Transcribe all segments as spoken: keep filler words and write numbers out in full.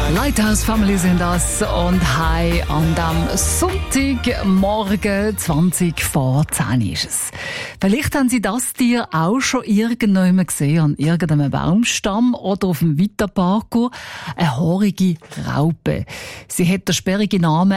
Lighthouse Family sind das und hi an dem Sonntagmorgen zwanzig vor zehn ist es. Vielleicht haben Sie das Tier auch schon irgendwann gesehen, an irgendeinem Baumstamm oder auf dem Vita-Parkour. Eine haarige Raupe. Sie hat den sperrigen Namen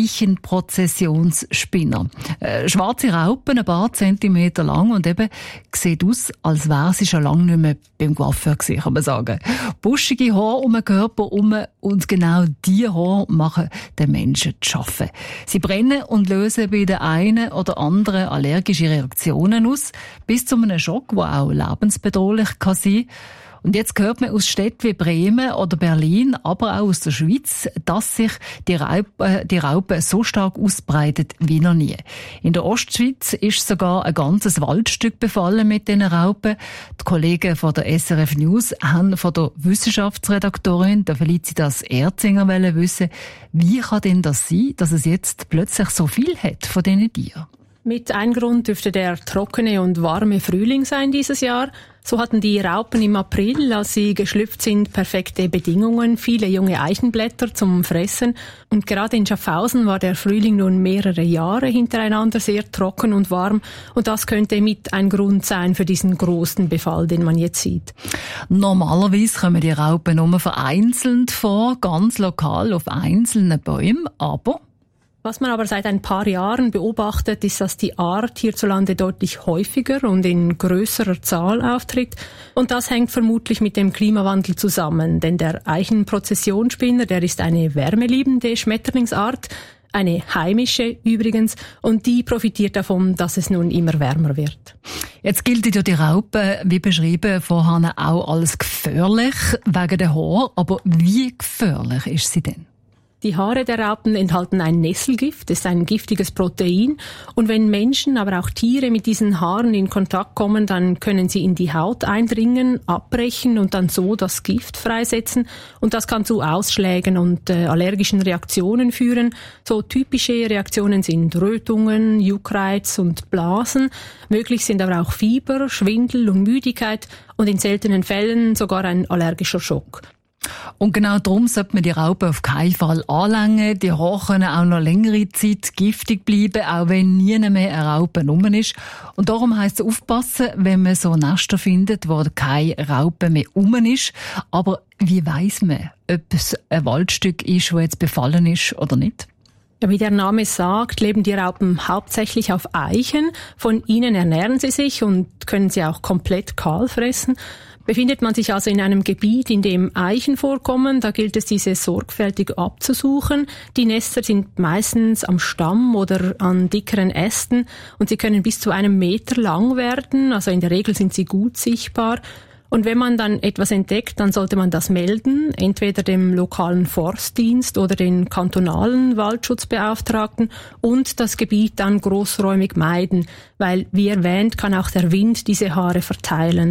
Eichenprozessionsspinner. Äh, schwarze Raupen, ein paar Zentimeter lang und eben sieht aus, als wäre sie schon lange nicht mehr beim Coiffeur gewesen, kann man sagen. Buschige Haare um den Körper herum und genau diese Haare machen den Menschen zu arbeiten. Sie brennen und lösen bei den einen oder anderen allergische Reaktionen aus, bis zu einem Schock, der auch lebensbedrohlich kann sein. Und jetzt hört man aus Städten wie Bremen oder Berlin, aber auch aus der Schweiz, dass sich die Raupe, die Raupe so stark ausbreitet wie noch nie. In der Ostschweiz ist sogar ein ganzes Waldstück befallen mit diesen Raupen. Die Kollegen von der S R F News haben von der Wissenschaftsredaktorin, der Felicitas Erzinger, wissen, wie kann denn das sein, dass es jetzt plötzlich so viel hat von diesen Tieren? Mit ein Grund dürfte der trockene und warme Frühling sein dieses Jahr. So hatten die Raupen im April, als sie geschlüpft sind, perfekte Bedingungen, viele junge Eichenblätter zum Fressen. Und gerade in Schaffhausen war der Frühling nun mehrere Jahre hintereinander sehr trocken und warm. Und das könnte mit ein Grund sein für diesen großen Befall, den man jetzt sieht. Normalerweise kommen die Raupen nur vereinzelt vor, ganz lokal auf einzelnen Bäumen, aber was man aber seit ein paar Jahren beobachtet, ist, dass die Art hierzulande deutlich häufiger und in größerer Zahl auftritt. Und das hängt vermutlich mit dem Klimawandel zusammen. Denn der Eichenprozessionsspinner, der ist eine wärmeliebende Schmetterlingsart, eine heimische übrigens, und die profitiert davon, dass es nun immer wärmer wird. Jetzt gilt ja die Raupe, wie beschrieben, vorher auch als gefährlich wegen der Haare. Aber wie gefährlich ist sie denn? Die Haare der Raupen enthalten ein Nesselgift, das ist ein giftiges Protein. Und wenn Menschen, aber auch Tiere mit diesen Haaren in Kontakt kommen, dann können sie in die Haut eindringen, abbrechen und dann so das Gift freisetzen. Und das kann zu Ausschlägen und äh, allergischen Reaktionen führen. So typische Reaktionen sind Rötungen, Juckreiz und Blasen. Möglich sind aber auch Fieber, Schwindel und Müdigkeit und in seltenen Fällen sogar ein allergischer Schock. Und genau darum sollte man die Raupen auf keinen Fall anlängen. Die Haare können auch noch längere Zeit giftig bleiben, auch wenn nie mehr eine Raupe rum ist. Und darum heisst es aufpassen, wenn man so Nester findet, wo keine Raupe mehr rum ist. Aber wie weiss man, ob es ein Waldstück ist, das jetzt befallen ist oder nicht? Ja, wie der Name sagt, leben die Raupen hauptsächlich auf Eichen. Von ihnen ernähren sie sich und können sie auch komplett kahl fressen. Befindet man sich also in einem Gebiet, in dem Eichen vorkommen, da gilt es, diese sorgfältig abzusuchen. Die Nester sind meistens am Stamm oder an dickeren Ästen und sie können bis zu einem Meter lang werden, also in der Regel sind sie gut sichtbar. Und wenn man dann etwas entdeckt, dann sollte man das melden, entweder dem lokalen Forstdienst oder den kantonalen Waldschutzbeauftragten und das Gebiet dann großräumig meiden, weil, wie erwähnt, kann auch der Wind diese Haare verteilen.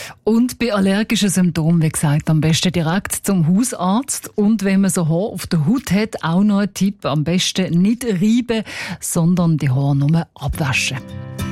Und bei allergischen Symptomen, wie gesagt, am besten direkt zum Hausarzt. Und wenn man so Haare auf der Haut hat, auch noch ein Tipp, am besten nicht reiben, sondern die Haare nur abwaschen.